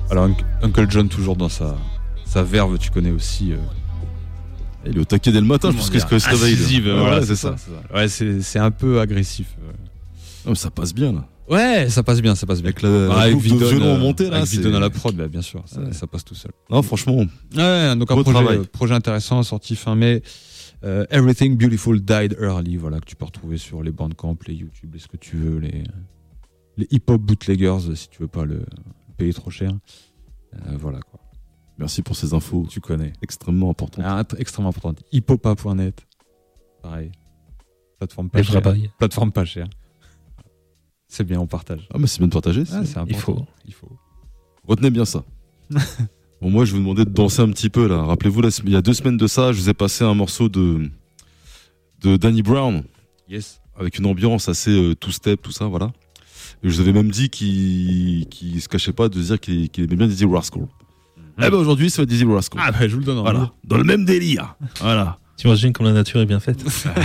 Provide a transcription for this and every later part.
Alors Uncle John toujours dans sa verve, tu connais aussi. Il est au taquet dès le matin, je pense qu'il se réveille. Incisive, voilà, c'est ça. Ouais, c'est un peu agressif. Non, mais ça passe bien là. Ouais, ça passe bien. Avec la groupe de violon en montée là, avec Vidon à la prod, bah, bien sûr, ça passe tout seul. Non, franchement. Ouais, donc un projet intéressant sorti fin mai. Everything Beautiful Died Early, voilà, que tu peux retrouver sur les Bandcamp, les YouTube, ce que tu veux, les hip-hop bootleggers, si tu veux pas le payer trop cher. Voilà quoi. Merci pour ces infos. Tu connais. Extrêmement importantes. Extrêmement importante. Hippopa.net. Pareil. Plateforme pas chère. Plateforme pas chère. C'est bien, on partage. Ah, mais c'est bien de partager. C'est important. Il faut. Retenez bien ça. Bon, moi, je vais vous demander de danser un petit peu là. Rappelez-vous, il y a 2 semaines de ça, je vous ai passé un morceau de Danny Brown. Yes. Avec une ambiance assez two-step, tout ça, voilà. Et je vous avais même dit qu'il se cachait pas de dire qu'il aimait bien Dizzy Rascal. Eh ben aujourd'hui, ça va être Dizzy Rascal. Ah ben je vous le donne. Voilà. Dans le même délire. Voilà. Tu imagines comme la nature est bien faite.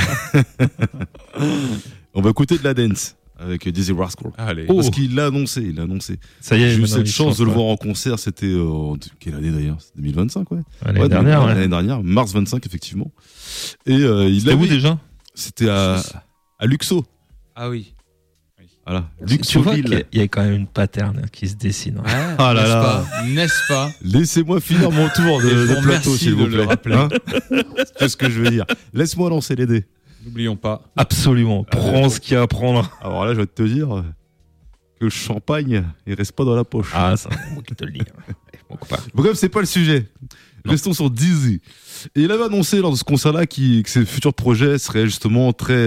On va écouter de la dance avec Dizzy Rascal. Allez. Parce qu'il l'a annoncé. Ça y est, j'ai eu cette il chance de le ouais. voir en concert. C'était quelle année d'ailleurs? C'est 2025, ouais. L'année dernière, ouais. L'année dernière, mars 25 effectivement. Et c'était où déjà? C'était à Luxo. Ah oui. Voilà. Tu vois qu'il y a quand même une pattern qui se dessine. Ouais, ah là là. N'est-ce pas? Laissez-moi finir mon tour de plateau, s'il vous plaît. Hein, c'est ce que je veux dire. Laisse-moi lancer les dés. N'oublions pas. Absolument. Prends ce qu'il y a à prendre. Alors là, je vais te dire que le champagne, il reste pas dans la poche. Ah, ça, c'est moi qui te le dis. Bref, c'est pas le sujet. Non. Restons sur Dizzy. Et il avait annoncé lors de ce concert-là que ses futurs projets seraient justement très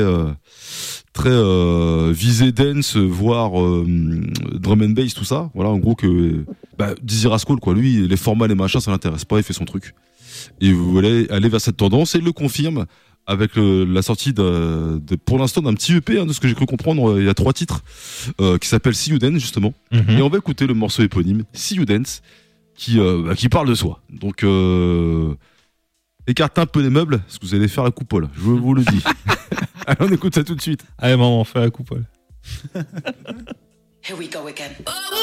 visé dance, voire drum and bass, tout ça. Voilà, en gros que Dizzy Rascal, quoi. Lui, les formats, les machins, ça l'intéresse pas. Il fait son truc. Et vous voulez aller vers cette tendance et il le confirme avec la sortie pour l'instant d'un petit EP, de ce que j'ai cru comprendre. Il y a 3 titres qui s'appellent See You Dance justement. Et on va écouter le morceau éponyme See You Dance qui parle de soi. Donc écartez un peu les meubles parce que vous allez faire la coupole, je vous le dis. Allez, on écoute ça tout de suite. Allez maman, on fait la coupole. Here we go again.